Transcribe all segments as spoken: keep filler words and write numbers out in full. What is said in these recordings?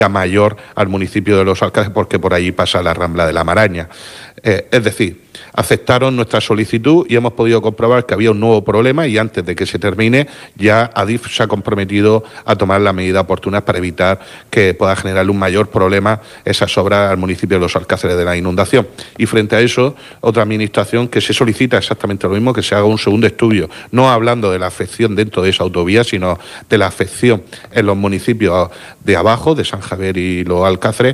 mayor al municipio de Los Alcáceres, porque por allí pasa la Rambla de la Maraña. Eh, es decir, aceptaron nuestra solicitud y hemos podido comprobar que había un nuevo problema, y antes de que se termine ya Adif se ha comprometido a tomar las medidas oportunas para evitar que pueda generar un mayor problema esas obras al municipio de Los Alcáceres de la inundación. Y frente a eso, otra administración que se solicita exactamente lo mismo, que se haga un segundo estudio, no hablando de la afección dentro de esa autovía, sino de la afección en los municipios de abajo, de San Javier y Los Alcáceres,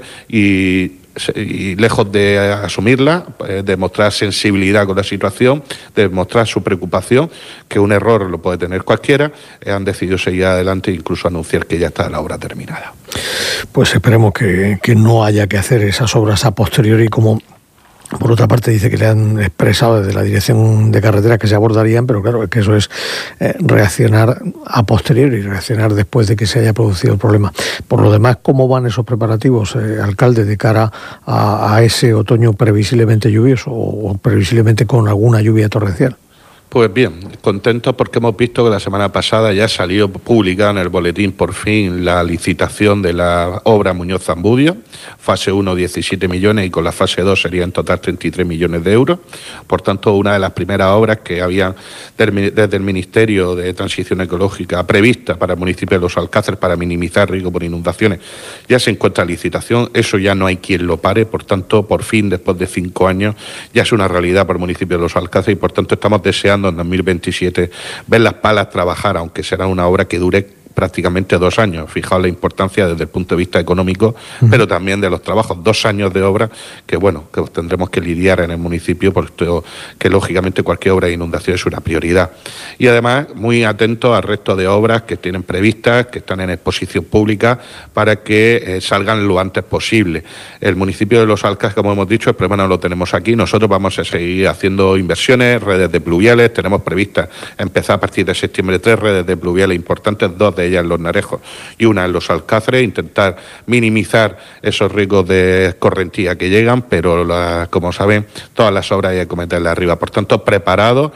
y y lejos de asumirla, eh, de mostrar sensibilidad con la situación, de mostrar su preocupación, que un error lo puede tener cualquiera, eh, han decidido seguir adelante e incluso anunciar que ya está la obra terminada. Pues esperemos que, que no haya que hacer esas obras a posteriori, como por otra parte dice que le han expresado desde la Dirección de Carreteras que se abordarían, pero claro, es que eso es eh, reaccionar a posteriori, reaccionar después de que se haya producido el problema. Por lo demás, ¿cómo van esos preparativos, eh, alcalde, de cara a, a ese otoño previsiblemente lluvioso o, o previsiblemente con alguna lluvia torrencial? Pues bien, contentos porque hemos visto que la semana pasada ya salió publicada en el boletín por fin la licitación de la obra Muñoz Zambudio, fase uno diecisiete millones y con la fase dos sería en total treinta y tres millones de euros. Por tanto, una de las primeras obras que habían desde el Ministerio de Transición Ecológica prevista para el municipio de Los Alcáceres para minimizar riesgo por inundaciones ya se encuentra en licitación. Eso ya no hay quien lo pare, por tanto, por fin, después de cinco años, ya es una realidad para el municipio de Los Alcáceres y por tanto estamos deseando en dos mil veintisiete ver las palas trabajar, aunque será una obra que dure prácticamente dos años. Fijaos la importancia desde el punto de vista económico, uh-huh. pero también de los trabajos. Dos años de obra que, bueno, que tendremos que lidiar en el municipio, porque que lógicamente cualquier obra de inundación es una prioridad. Y además, muy atentos al resto de obras que tienen previstas, que están en exposición pública, para que eh, salgan lo antes posible. El municipio de Los Alcáceres, como hemos dicho, el problema no lo tenemos aquí. Nosotros vamos a seguir haciendo inversiones, redes de pluviales. Tenemos previstas empezar a partir de septiembre tres redes de pluviales importantes, dos de ellas en Los Narejos y una en Los Alcáceres, intentar minimizar esos riesgos de escorrentía que llegan, pero la, como saben, todas las obras hay que cometerlas arriba. Por tanto, preparados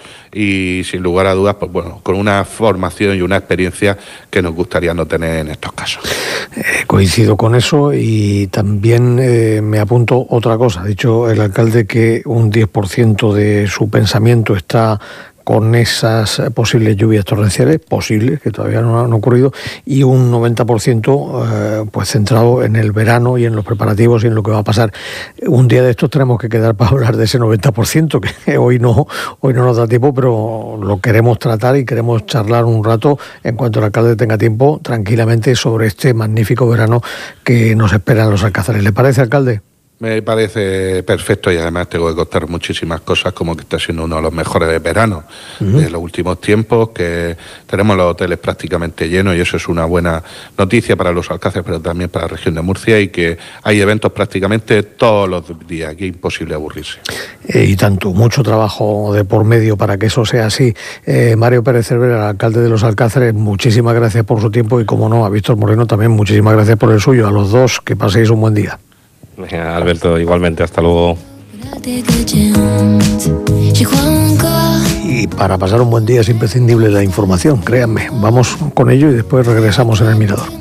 y sin lugar a dudas, pues bueno, con una formación y una experiencia que nos gustaría no tener en estos casos. Eh, coincido con eso y también eh, me apunto otra cosa. Ha dicho el alcalde que un diez por ciento de su pensamiento está con esas posibles lluvias torrenciales, posibles, que todavía no han ocurrido, y un noventa por ciento eh, pues centrado en el verano y en los preparativos y en lo que va a pasar. Un día de estos tenemos que quedar para hablar de ese noventa por ciento, que hoy no, hoy no nos da tiempo, pero lo queremos tratar y queremos charlar un rato en cuanto el alcalde tenga tiempo, tranquilamente, sobre este magnífico verano que nos espera en Los Alcáceres. ¿Le parece, alcalde? Me parece perfecto y además tengo que contar muchísimas cosas, como que está siendo uno de los mejores veranos uh-huh. de los últimos tiempos, que tenemos los hoteles prácticamente llenos y eso es una buena noticia para Los Alcáceres, pero también para la región de Murcia, y que hay eventos prácticamente todos los días, que es imposible aburrirse. Eh, y tanto, mucho trabajo de por medio para que eso sea así. Eh, Mario Pérez Cervera, alcalde de Los Alcáceres, muchísimas gracias por su tiempo y, como no, a Víctor Moreno también muchísimas gracias por el suyo. A los dos, que paséis un buen día. Alberto, igualmente, hasta luego. Y para pasar un buen día es imprescindible la información, créanme. Vamos con ello y después regresamos en el Mirador.